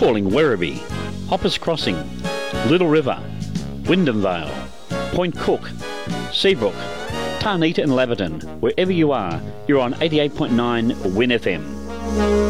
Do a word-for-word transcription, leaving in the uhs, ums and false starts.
calling Werribee, Hoppers Crossing, Little River, Wyndham Vale, Point Cook, Seabrook, Tarnita and Laverton. Wherever you are, you're on eighty-eight point nine Win F M.